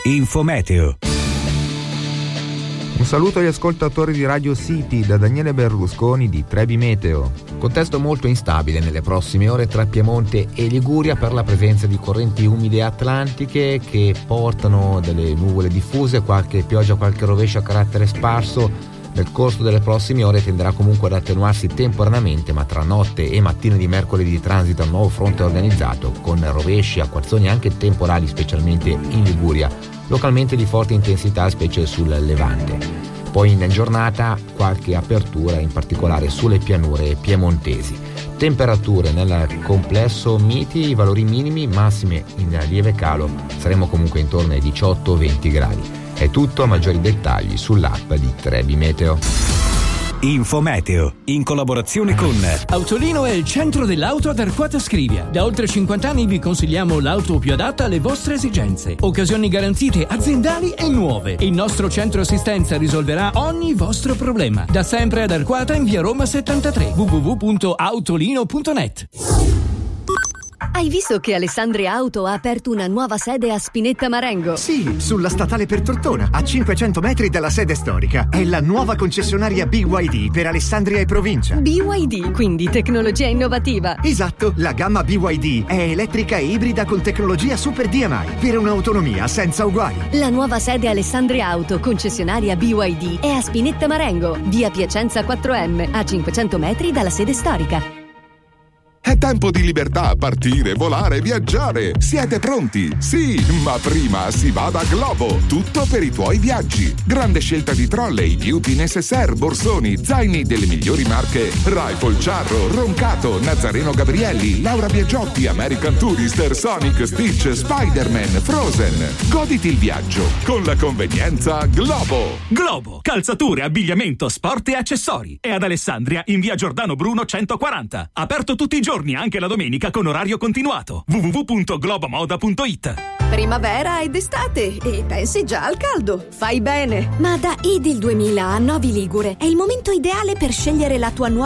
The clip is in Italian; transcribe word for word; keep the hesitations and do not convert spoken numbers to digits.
Infometeo. Un saluto agli ascoltatori di Radio City da Daniele Berlusconi di Trebi Meteo. Contesto molto instabile nelle prossime ore tra Piemonte e Liguria per la presenza di correnti umide atlantiche che portano delle nuvole diffuse, qualche pioggia, qualche rovescio a carattere sparso. Nel corso delle prossime ore tenderà comunque ad attenuarsi temporaneamente, ma tra notte e mattina di mercoledì transita un nuovo fronte organizzato con rovesci, acquazzoni anche temporali, specialmente in Liguria, localmente di forte intensità, specie sul Levante. Poi in giornata qualche apertura, in particolare sulle pianure piemontesi. Temperature nel complesso miti, valori minimi, massime in lieve calo, saremo comunque intorno ai diciotto venti gradi. È tutto, a maggiori dettagli sull'app di Trebi Meteo. Infometeo, in collaborazione con Autolino è il centro dell'auto ad Arquata Scrivia. Da oltre cinquanta anni vi consigliamo l'auto più adatta alle vostre esigenze. Occasioni garantite aziendali e nuove. Il nostro centro assistenza risolverà ogni vostro problema. Da sempre ad Arquata in via Roma settantatré. w w w punto autolino punto net. Hai visto che Alessandria Auto ha aperto una nuova sede a Spinetta Marengo? Sì, sulla statale per Tortona, a cinquecento metri dalla sede storica. È la nuova concessionaria B Y D per Alessandria e provincia. B Y D, quindi tecnologia innovativa. Esatto, la gamma B Y D è elettrica e ibrida con tecnologia Super D M I per un'autonomia senza uguali. La nuova sede Alessandria Auto, concessionaria B Y D, è a Spinetta Marengo, via Piacenza quattro M, a cinquecento metri dalla sede storica. È tempo di libertà, partire, volare, viaggiare. Siete pronti? Sì, ma prima si va da Globo. Tutto per i tuoi viaggi. Grande scelta di trolley, beauty, necessaire, borsoni, zaini delle migliori marche Rifle, Charro, Roncato, Nazareno Gabrielli, Laura Biagiotti, American Tourister, Sonic, Stitch, Spider-Man, Frozen. Goditi il viaggio con la convenienza Globo. Globo, calzature, abbigliamento, sport e accessori. E ad Alessandria in via Giordano Bruno centoquaranta. Aperto tutti i giorni, anche la domenica con orario continuato. w w w punto globomoda punto it. Primavera ed estate e pensi già al caldo. Fai bene. Ma da Idil duemila a Novi Ligure è il momento ideale per scegliere la tua nuova